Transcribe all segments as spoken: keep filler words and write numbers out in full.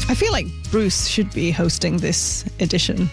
I feel like Bruce should be hosting this edition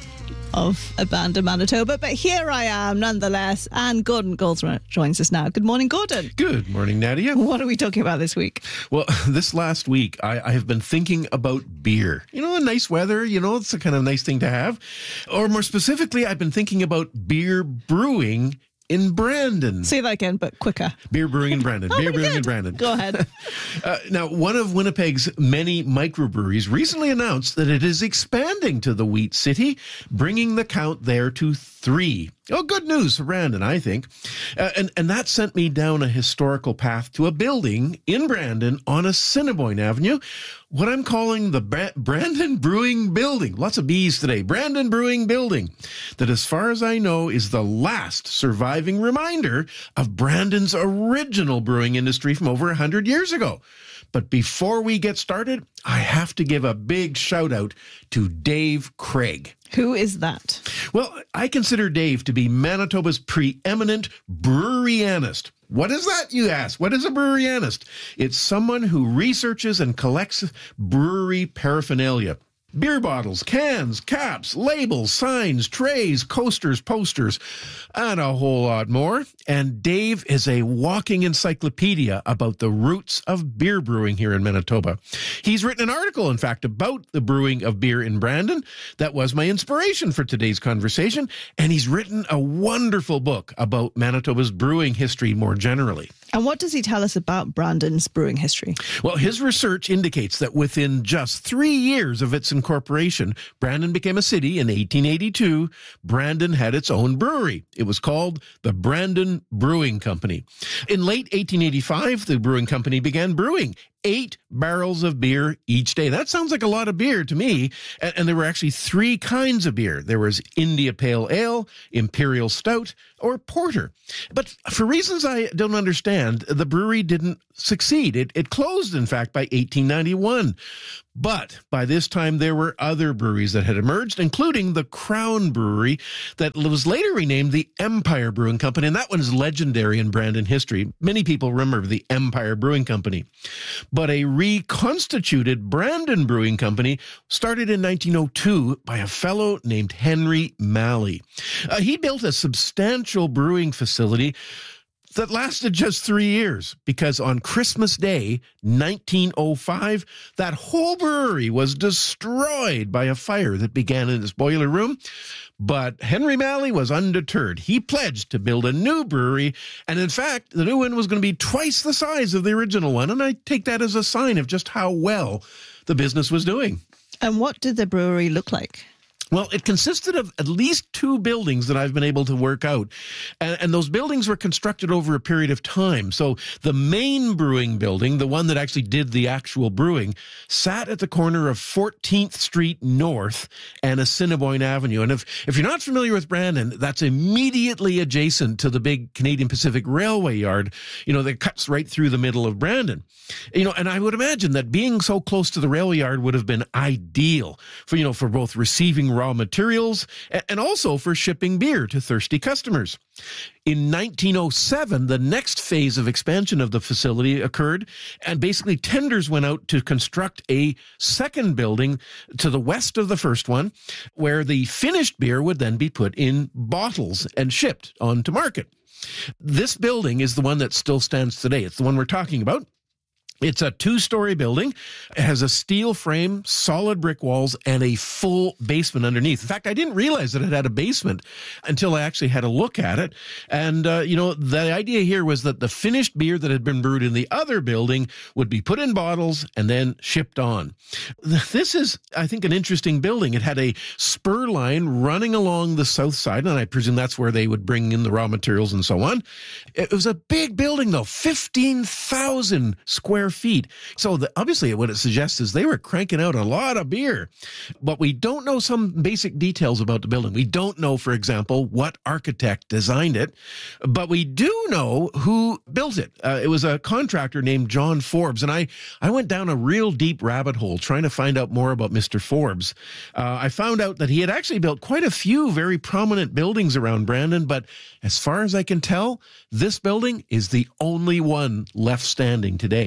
of Abandoned Manitoba, but here I am nonetheless, and Gordon Goldsworth joins us now. Good morning, Gordon. Good morning, Nadia. What are we talking about this week? Well, this last week, I, I have been thinking about beer. You know, nice weather, you know, it's a kind of nice thing to have. Or more specifically, I've been thinking about beer brewing in Brandon. Say that again, but quicker. Beer brewing in Brandon. Oh, Beer pretty brewing good. in Brandon. Go ahead. uh, now, one of Winnipeg's many microbreweries recently announced that it is expanding to the Wheat City, bringing the count there to three. Oh, good news for Brandon, I think. Uh, and, and that sent me down a historical path to a building in Brandon on Assiniboine Avenue, what I'm calling the Bra- Brandon Brewing Building. Lots of B's today. Brandon Brewing Building, that as far as I know is the last surviving reminder of Brandon's original brewing industry from over one hundred years ago. But before we get started, I have to give a big shout out to Dave Craig. Who is that? Well, I consider Dave to be Manitoba's preeminent breweryanalyst. What is that, you ask? What is a breweryanalyst? It's someone who researches and collects brewery paraphernalia. Beer bottles, cans, caps, labels, signs, trays, coasters, posters, and a whole lot more. And Dave is a walking encyclopedia about the roots of beer brewing here in Manitoba. He's written an article, in fact, about the brewing of beer in Brandon. That was my inspiration for today's conversation. And he's written a wonderful book about Manitoba's brewing history more generally. And what does he tell us about Brandon's brewing history? Well, his research indicates that within just three years of its incorporation, Brandon became a city in eighteen eighty-two. Brandon had its own brewery. It was called the Brandon Brewing Company. In late eighteen eighty-five, the brewing company began brewing eight barrels of beer each day. That sounds like a lot of beer to me. And, and there were actually three kinds of beer. There was India Pale Ale, Imperial Stout, or Porter. But for reasons I don't understand, the brewery didn't succeed. It, it closed, in fact, by eighteen ninety-one. But by this time, there were other breweries that had emerged, including the Crown Brewery that was later renamed the Empire Brewing Company. And that one is legendary in Brandon history. Many people remember the Empire Brewing Company. But a reconstituted Brandon Brewing Company started in nineteen oh two by a fellow named Henry Malley. Uh, he built a substantial brewing facility that lasted just three years because on Christmas Day, nineteen oh five, that whole brewery was destroyed by a fire that began in his boiler room. But Henry Malley was undeterred. He pledged to build a new brewery, and in fact, the new one was going to be twice the size of the original one, and I take that as a sign of just how well the business was doing. And what did the brewery look like? Well, it consisted of at least two buildings that I've been able to work out. And, and those buildings were constructed over a period of time. So the main brewing building, the one that actually did the actual brewing, sat at the corner of fourteenth Street North and Assiniboine Avenue. And if, if you're not familiar with Brandon, that's immediately adjacent to the big Canadian Pacific Railway yard, you know, that cuts right through the middle of Brandon. You know, and I would imagine that being so close to the railway yard would have been ideal for, you know, for both receiving raw materials and also for shipping beer to thirsty customers. In nineteen oh seven, the next phase of expansion of the facility occurred, and basically tenders went out to construct a second building to the west of the first one, where the finished beer would then be put in bottles and shipped on to market. This building is the one that still stands today. It's the one we're talking about. It's a two-story building. It has a steel frame, solid brick walls, and a full basement underneath. In fact, I didn't realize that it had a basement until I actually had a look at it. And, uh, you know, the idea here was that the finished beer that had been brewed in the other building would be put in bottles and then shipped on. This is, I think, an interesting building. It had a spur line running along the south side, and I presume that's where they would bring in the raw materials and so on. It was a big building, though, fifteen thousand square feet. So the, obviously what it suggests is they were cranking out a lot of beer. But we don't know some basic details about the building. We don't know, for example, what architect designed it, but we do know who built it. Uh, it was a contractor named John Forbes, and I, I went down a real deep rabbit hole trying to find out more about Mister Forbes. Uh, I found out that he had actually built quite a few very prominent buildings around Brandon, but as far as I can tell, this building is the only one left standing today.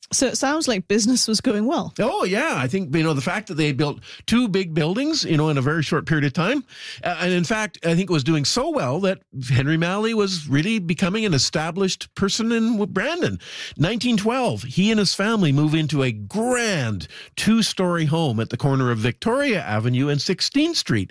So it sounds like business was going well. Oh, yeah. I think, you know, the fact that they built two big buildings, you know, in a very short period of time. Uh, and in fact, I think it was doing so well that Henry Malley was really becoming an established person in Brandon. nineteen twelve, he and his family move into a grand two-story home at the corner of Victoria Avenue and sixteenth Street.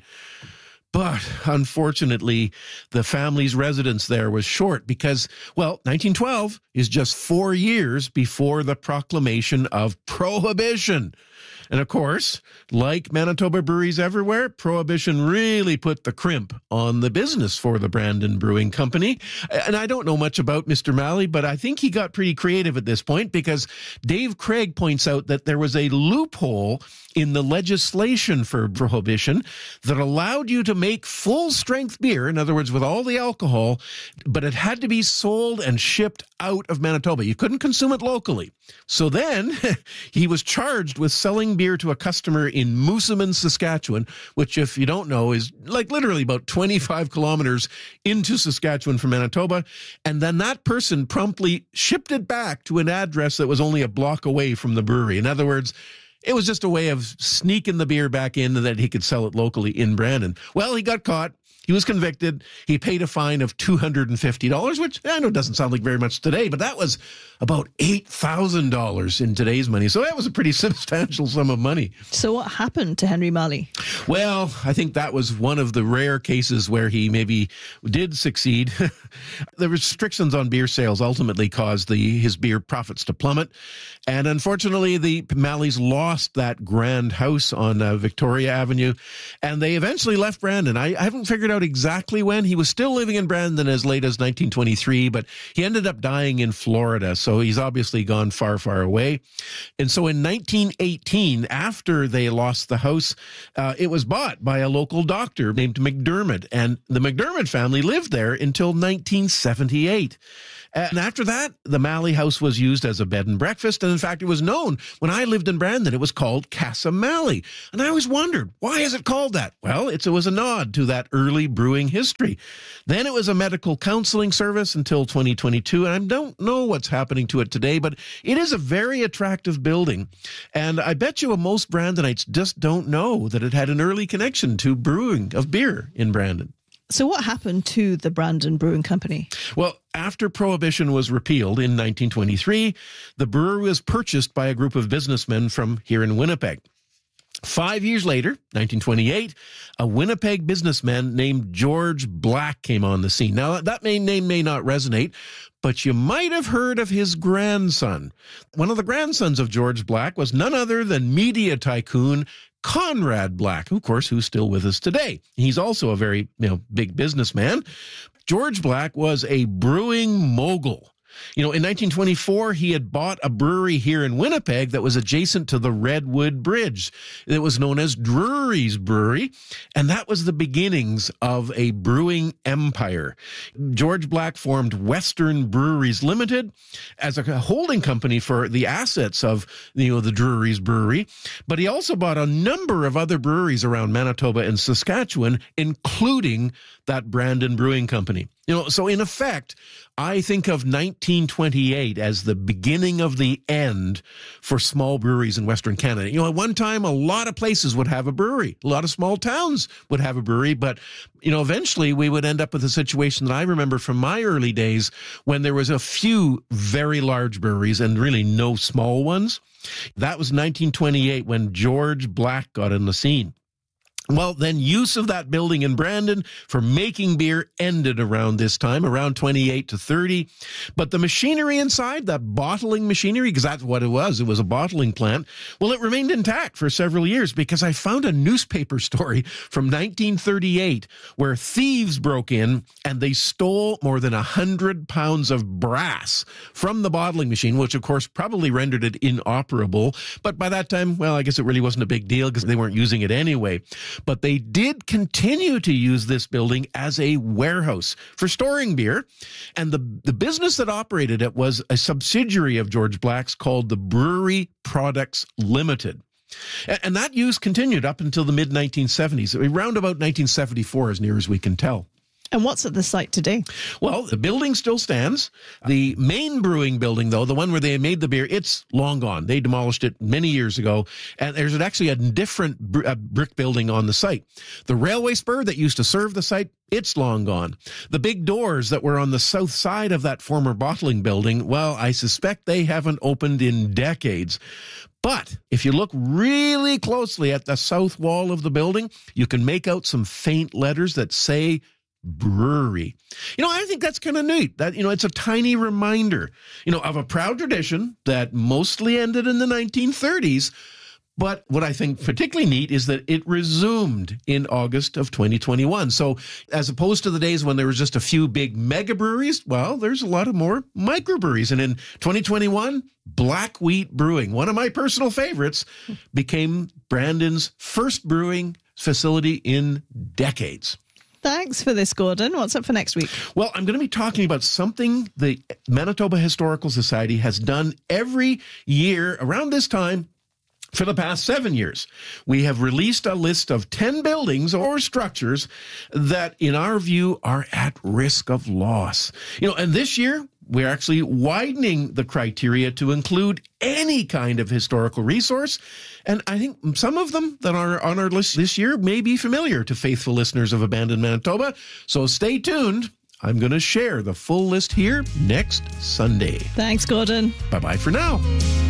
But unfortunately, the family's residence there was short because, well, nineteen twelve is just four years before the proclamation of Prohibition. And of course, like Manitoba breweries everywhere, Prohibition really put the crimp on the business for the Brandon Brewing Company. And I don't know much about Mister Malley, but I think he got pretty creative at this point because Dave Craig points out that there was a loophole in the legislation for Prohibition that allowed you to make full-strength beer, in other words, with all the alcohol, but it had to be sold and shipped out of Manitoba. You couldn't consume it locally. So then he was charged with selling beer to a customer in Moosomin, Saskatchewan, which, if you don't know, is like literally about twenty-five kilometers into Saskatchewan from Manitoba. And then that person promptly shipped it back to an address that was only a block away from the brewery. In other words, it was just a way of sneaking the beer back in so that he could sell it locally in Brandon. Well, he got caught. He was convicted. He paid a fine of two hundred fifty dollars, which I know doesn't sound like very much today, but that was about eight thousand dollars in today's money. So that was a pretty substantial sum of money. So what happened to Henry Malley? Well, I think that was one of the rare cases where he maybe did succeed. The restrictions on beer sales ultimately caused the his beer profits to plummet. And unfortunately, the Malleys lost that grand house on uh, Victoria Avenue, and they eventually left Brandon. I, I haven't figured out exactly when. He was still living in Brandon as late as nineteen twenty-three, but he ended up dying in Florida, so he's obviously gone far, far away. And so in nineteen eighteen, after they lost the house, uh, it was bought by a local doctor named McDermott, and the McDermott family lived there until nineteen seventy-eight. And after that, the Malley House was used as a bed and breakfast. And in fact, it was known when I lived in Brandon, it was called Casa Malley. And I always wondered, why is it called that? Well, it's, it was a nod to that early brewing history. Then it was a medical counseling service until twenty twenty-two. And I don't know what's happening to it today, but it is a very attractive building. And I bet you most Brandonites just don't know that it had an early connection to brewing of beer in Brandon. So what happened to the Brandon Brewing Company? Well, after Prohibition was repealed in nineteen twenty-three, the brewery was purchased by a group of businessmen from here in Winnipeg. Five years later, nineteen twenty-eight, a Winnipeg businessman named George Black came on the scene. Now, that name may not resonate, but you might have heard of his grandson. One of the grandsons of George Black was none other than media tycoon Conrad Black, of course, who's still with us today. He's also a very, you know, big businessman. George Black was a brewing mogul. You know, in nineteen twenty-four, he had bought a brewery here in Winnipeg that was adjacent to the Redwood Bridge. It was known as Drury's Brewery, and that was the beginnings of a brewing empire. George Black formed Western Breweries Limited as a holding company for the assets of, you know, the Drury's Brewery, but he also bought a number of other breweries around Manitoba and Saskatchewan, including that Brandon Brewing Company. You know, so in effect, I think of nineteen twenty-eight as the beginning of the end for small breweries in Western Canada. You know, at one time, a lot of places would have a brewery. A lot of small towns would have a brewery. But, you know, eventually we would end up with a situation that I remember from my early days when there was a few very large breweries and really no small ones. That was nineteen twenty-eight when George Black got on the scene. Well, then use of that building in Brandon for making beer ended around this time, around twenty-eight to thirty. But the machinery inside, that bottling machinery, because that's what it was, it was a bottling plant, well, it remained intact for several years because I found a newspaper story from nineteen thirty-eight where thieves broke in and they stole more than one hundred pounds of brass from the bottling machine, which of course probably rendered it inoperable. But by that time, well, I guess it really wasn't a big deal because they weren't using it anyway. But they did continue to use this building as a warehouse for storing beer. And the, the business that operated it was a subsidiary of George Black's called the Brewery Products Limited. And, and that use continued up until the mid nineteen seventies, around about nineteen seventy-four, as near as we can tell. And what's at the site today? Well, the building still stands. The main brewing building, though, the one where they made the beer, it's long gone. They demolished it many years ago. And there's actually a different br- uh, brick building on the site. The railway spur that used to serve the site, it's long gone. The big doors that were on the south side of that former bottling building, well, I suspect they haven't opened in decades. But if you look really closely at the south wall of the building, you can make out some faint letters that say brewery. You know, I think that's kind of neat. That, you know, it's a tiny reminder, you know, of a proud tradition that mostly ended in the nineteen thirties. But what I think particularly neat is that it resumed in August of twenty twenty-one. So as opposed to the days when there was just a few big mega breweries, well, there's a lot of more microbreweries. And in twenty twenty-one, Black Wheat Brewing, one of my personal favorites, became Brandon's first brewing facility in decades. Thanks for this, Gordon. What's up for next week? Well, I'm going to be talking about something the Manitoba Historical Society has done every year around this time for the past seven years. We have released a list of ten buildings or structures that, in our view, are at risk of loss. You know, and this year, we're actually widening the criteria to include any kind of historical resource. And I think some of them that are on our list this year may be familiar to faithful listeners of Abandoned Manitoba. So stay tuned. I'm going to share the full list here next Sunday. Thanks, Gordon. Bye-bye for now.